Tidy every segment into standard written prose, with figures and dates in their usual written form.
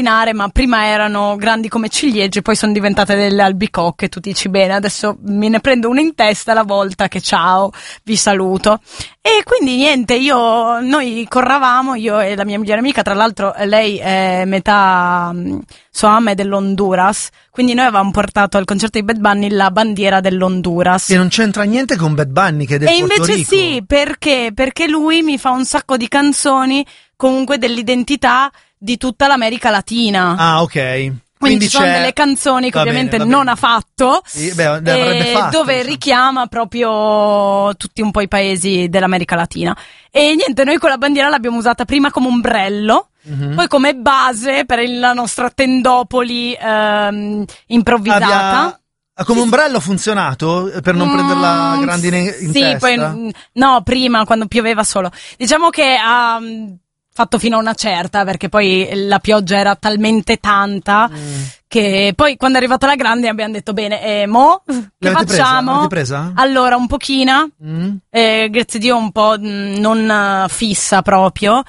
ma prima erano grandi come ciliegie, poi sono diventate delle albicocche. Tu dici bene, adesso me ne prendo una in testa alla volta, che ciao, vi saluto. E quindi niente, noi corravamo, io e la mia migliore amica, tra l'altro lei è metà sua mamma è dell'Honduras, quindi noi avevamo portato al concerto di Bad Bunny la bandiera dell'Honduras. E non c'entra niente con Bad Bunny, che è del Porto Rico. E invece sì, perché lui mi fa un sacco di canzoni comunque dell'identità di tutta l'America Latina. Ah, ok. Quindi ci sono delle canzoni che ovviamente non ha fatto, sì, avrebbe fatto, dove richiama proprio tutti un po' i paesi dell'America Latina. E niente, noi con la bandiera l'abbiamo usata prima come ombrello, poi come base per la nostra tendopoli improvvisata. Come ombrello ha funzionato per non prenderla grandine in testa? Sì, poi no, prima quando pioveva solo. Diciamo che ha fatto fino a una certa, perché poi la pioggia era talmente tanta che poi quando è arrivata la grande abbiamo detto bene, mo che facciamo? L'avete presa? Allora un pochina, grazie a Dio un po' non fissa proprio.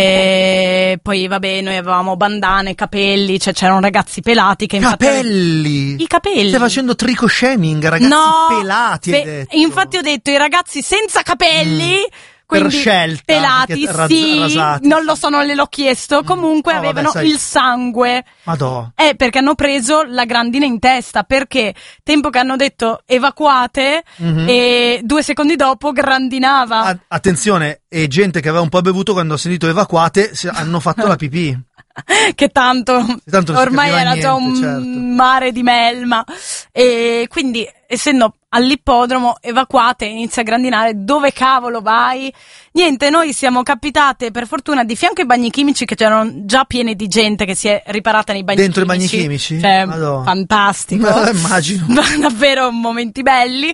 Poi vabbè, noi avevamo bandane, capelli, cioè c'erano ragazzi pelati che capelli! I capelli! Stai facendo trico shaming, ragazzi pelati, hai detto. Infatti ho detto i ragazzi senza capelli, quindi per scelta, pelati, sì, rasati. non lo so, non gliel'ho chiesto, comunque avevano il sangue. Madò. Perché hanno preso la grandine in testa, perché tempo che hanno detto evacuate e 2 secondi dopo grandinava. Attenzione, e gente che aveva un po' bevuto quando ha sentito evacuate hanno fatto la pipì. Che tanto ormai era niente, già un certo. mare di melma, e quindi essendo all'ippodromo evacuate inizia a grandinare, dove cavolo vai? Niente, noi siamo capitate per fortuna di fianco ai bagni chimici, che c'erano già pieni di gente che si è riparata nei bagni dentro chimici. I bagni chimici? Cioè, Madonna. fantastico. Immagino. Davvero momenti belli.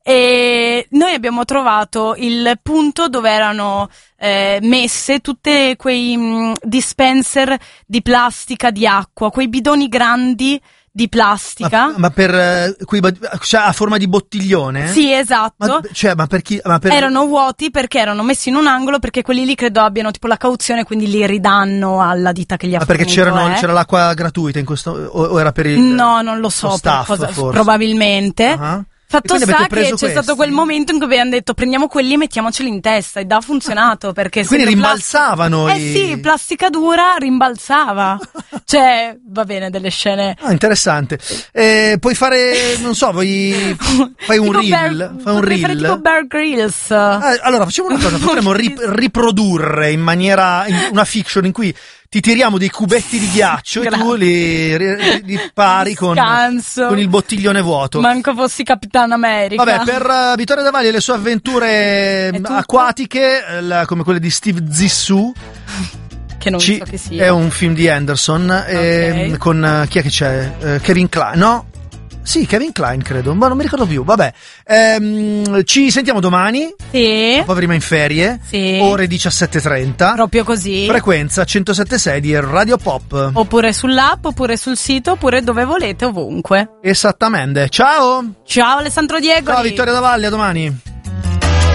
E noi abbiamo trovato il punto dove erano messe tutte quei dispenser di plastica di acqua, quei bidoni grandi di plastica. Ma per cioè a forma di bottiglione? Sì, esatto. Ma per chi? Erano vuoti perché erano messi in un angolo, perché quelli lì credo abbiano tipo la cauzione, quindi li ridanno alla ditta che li ha fornito. Perché c'era l'acqua gratuita in questo, o era per il No, non lo so, staff, per cosa, forse. Probabilmente. Fatto sta che c'è stato quel momento in cui abbiamo detto prendiamo quelli e mettiamoceli in testa, ed ha funzionato, perché quindi rimbalzavano sì, plastica dura rimbalzava. Cioè, va bene, delle scene interessante. Puoi fare, non so, fai un reel, fai un reel tipo Bear Grylls. Allora facciamo una cosa, potremmo riprodurre in una fiction in cui ti tiriamo dei cubetti di ghiaccio e tu li pari con il bottiglione vuoto. Manco fossi Capitan America. Vabbè, per Vittorio Davalli e le sue avventure acquatiche, come quelle di Steve Zissou, che non so che sia. È un film di Anderson, con chi è che c'è? Kevin Kline, no? Sì, Kevin Kline credo, ma non mi ricordo più. Vabbè, ci sentiamo domani. Sì. Poi prima in ferie. Sì. Ore 17:30. Proprio così. Frequenza 107.6 di Radio Pop. Oppure sull'app, oppure sul sito, oppure dove volete, ovunque. Esattamente. Ciao. Ciao Alessandro Diego. Ciao Vittorio Davalli, a domani.